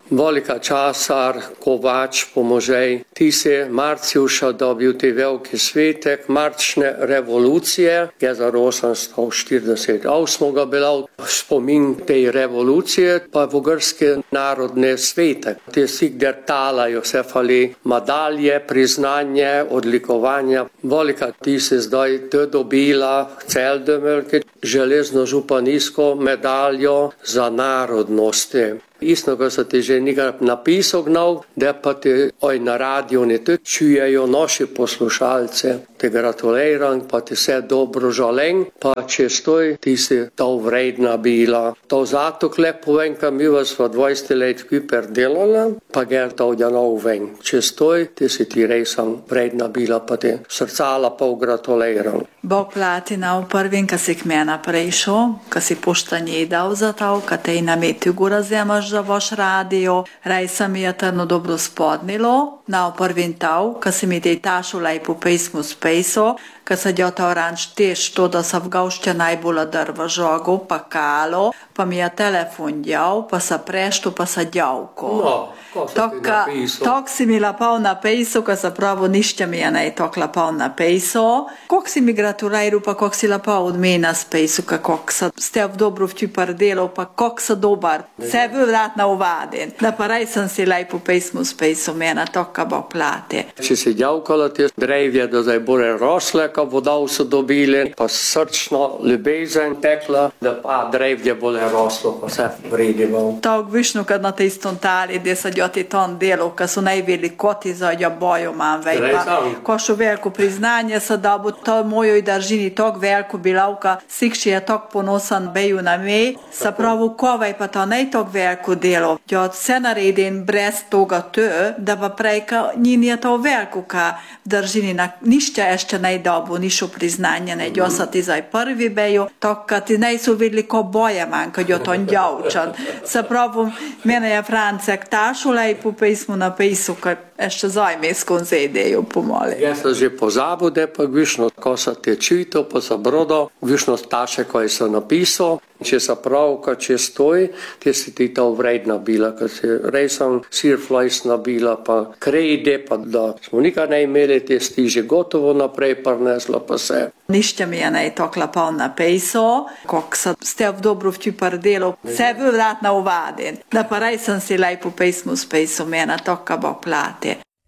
Velika časar, Kovač, Pomožej, ti si Marciuša dobil ti veliki svetek marčne revolucije, je za 848 ga bila spomin tej revolucije, pa v grški narodne svetek. Ti si gdje talajo se fali medalje, priznanje, odlikovanja. Velika ti si zdaj dobila celdemelke železno županijsko medaljo za narodnosti. Isto, ko so ti že nekaj napisal gnal, da pa ti oj na radio ne te čujejo naši poslušalce. Te gratuliram, pa ti vse dobro želim, pa če stoj, ti si to vredna bila. To zato lepo vem, kam mi vas v 20 let kuper delala, pa ger to odjanov vem. Če stoj, ti si ti resam vredna bila, pa ti srcala pa gratuliram. Bog plati na v prvim, ka si k mena prejšel, ka si poštanje dal za to, ka te i nameti gura zemaš za vaš radio, rejsa mi je trno dobro spodnilo, na v prvim tav, ka si mi te tašu lejpo pesmu spejso, ka se djota oranč tež to, da sa v gaušća najbola drva žogu, pa kalo, pa mi je telefon djau, pa sa preštu, pa sa djauko. No, ko se ti napisao? Tok si mi lapao na pejso, ka sa pravo nišća mi je nej tok lapao na pejso. Kok si mi gratulajru, pa kok si lapao od mena s pejso, ka kok sa stev dobro v čupar delo, pa kok sa dobar. Sebe vratna uvadin. Da pa raj sam si lejpo pesmu s pejso mena, toka Bog plate. Če si djavkala te drevje, da zdaj bore rosle, ka vodal so dobili, pa srčno ljubezen tekla, da pa drevje bole roslo, pa se vredival. Tog višnu, kad na tej stontali, gdje sa djoti ton delo, ka su najveli koti za dja boju manvej, pa košu veliko priznanje sa dobu, to mojoj daržini tog veliko bilavka, sikši je tog ponosan beju na mej, sa pravu kovaj pa to nej tog veliko delo. Djot se naredin brez toga tö, da pa prejka njin je to veliko ka daržini na nišća ešte nej dobu, nišu priznanje, nej djosa ti zaj prvi beju, to kad ti nej su vidli ko boja man, kad je to djavčan. Sa pravom, mene je Francek tašu lejpu pesmu napisao, kad ešte zajme skonzedeju pomoli. Ja sam že pozabil, da pa višno, ko sa te čito, pa sa brodo, višno taše koje sam napisao, če sa prav, kad če stoj, te si ti to vredna bila, kad si resam sirflajsna bila, pa krejde, pa da smo nikad ne imeli, te si že gotovo naprej parnesla, pa se. Nišća mi je nej tokla pa na pejso, kok sa stev dobro v čupar delo, sebe vratna uvadin. Da pa raj sam si lejpu pesmu s pejso mena, toka Bog plate.